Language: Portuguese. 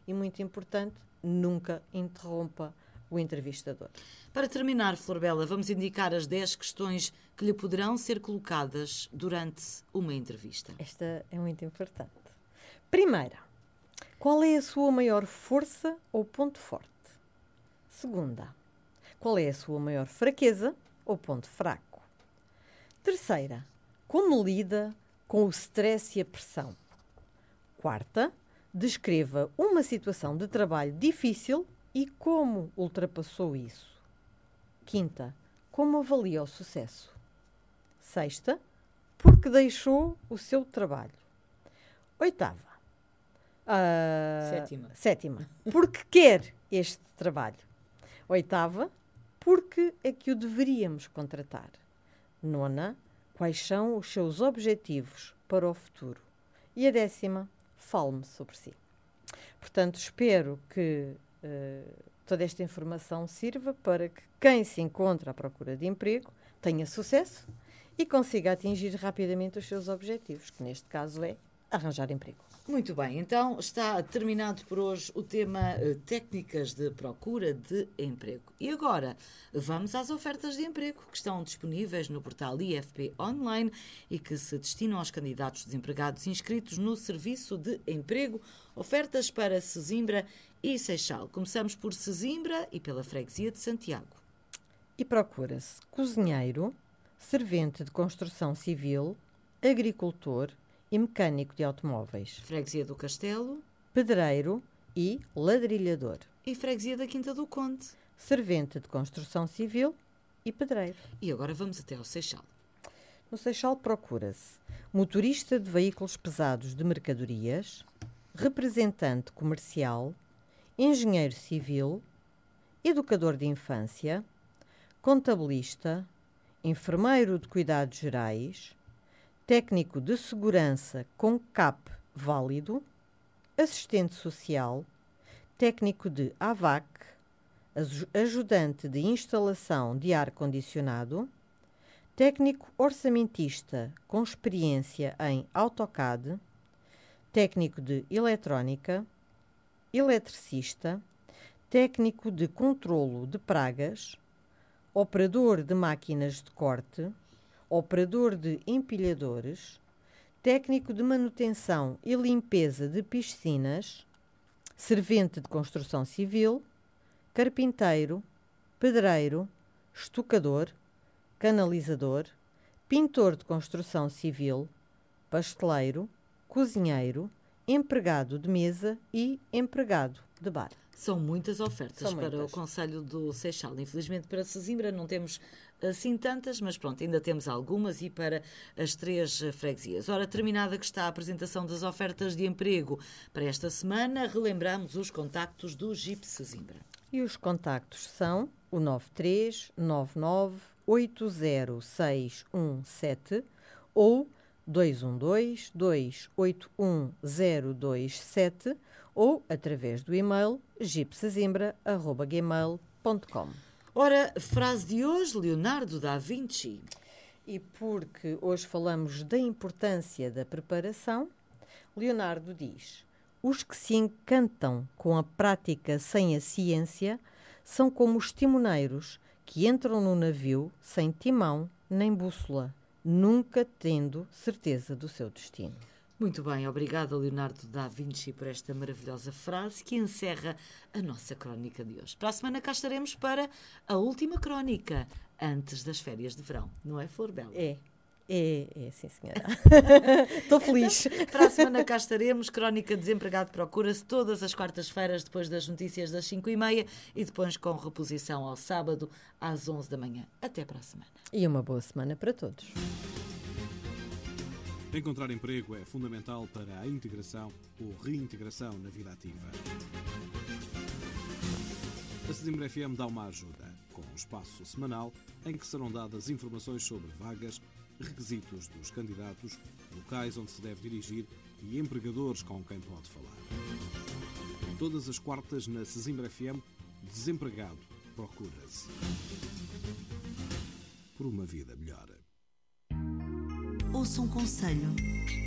e, muito importante, nunca interrompa o entrevistador. Para terminar, Flor Bela, vamos indicar as 10 questões que lhe poderão ser colocadas durante uma entrevista. Esta é muito importante. Primeira, qual é a sua maior força ou ponto forte? Segunda, qual é a sua maior fraqueza ou ponto fraco? Terceira, como lida com o stress e a pressão? Quarta, descreva uma situação de trabalho difícil e como ultrapassou isso. Quinta, como avalia o sucesso? Sexta, porque deixou o seu trabalho? Oitava. Sétima, porque quer este trabalho? Oitava, porque é que o deveríamos contratar? Nona, quais são os seus objetivos para o futuro? E a 10ª, fale-me sobre si. Portanto, espero que toda esta informação sirva para que quem se encontra à procura de emprego tenha sucesso e consiga atingir rapidamente os seus objetivos, que neste caso é arranjar emprego. Muito bem, então está terminado por hoje o tema técnicas de procura de emprego. E agora vamos às ofertas de emprego que estão disponíveis no portal IFP Online e que se destinam aos candidatos desempregados inscritos no Serviço de Emprego. Ofertas para Sesimbra e Seixal. Começamos por Sesimbra e pela freguesia de Santiago. E procura-se cozinheiro, servente de construção civil, agricultor e mecânico de automóveis. Freguesia do Castelo. Pedreiro e ladrilhador. E freguesia da Quinta do Conde. Servente de construção civil e pedreiro. E agora vamos até ao Seixal. No Seixal procura-se motorista de veículos pesados de mercadorias, representante comercial, engenheiro civil, educador de infância, contabilista, enfermeiro de cuidados gerais, técnico de segurança com CAP válido, assistente social, técnico de AVAC, ajudante de instalação de ar-condicionado, técnico orçamentista com experiência em AutoCAD, técnico de eletrónica, eletricista, técnico de controlo de pragas, operador de máquinas de corte, operador de empilhadores, técnico de manutenção e limpeza de piscinas, servente de construção civil, carpinteiro, pedreiro, estucador, canalizador, pintor de construção civil, pasteleiro, cozinheiro, empregado de mesa e empregado de bar. São muitas ofertas para o Concelho do Seixal. Infelizmente para Sesimbra não temos assim tantas, mas pronto, ainda temos algumas e para as 3 freguesias. Ora, terminada que está a apresentação das ofertas de emprego para esta semana, relembramos os contactos do GIP Sesimbra. E os contactos são o 9399806117 ou 212-281-027 ou através do e-mail gipsesimbra@gmail.com. Ora, frase de hoje, Leonardo da Vinci. E porque hoje falamos da importância da preparação, Leonardo diz: os que se encantam com a prática sem a ciência são como os timoneiros que entram no navio sem timão nem bússola, nunca tendo certeza do seu destino. Muito bem, obrigada Leonardo da Vinci por esta maravilhosa frase que encerra a nossa crónica de hoje. Para a semana cá estaremos para a última crónica antes das férias de verão, não é, Flor Bela? É sim senhora. Estou feliz. Então, para a semana cá estaremos, Crónica de Desempregado procura-se todas as quartas-feiras depois das notícias das 5h30 e depois com reposição ao sábado às 11 da manhã. Até para a semana. E uma boa semana para todos. Encontrar emprego é fundamental para a integração ou reintegração na vida ativa. A Sesimbra FM dá uma ajuda, com um espaço semanal em que serão dadas informações sobre vagas, requisitos dos candidatos, locais onde se deve dirigir e empregadores com quem pode falar. Todas as quartas na Sesimbra FM, Desempregado procura-se. Por uma vida melhor. Ouça um conselho.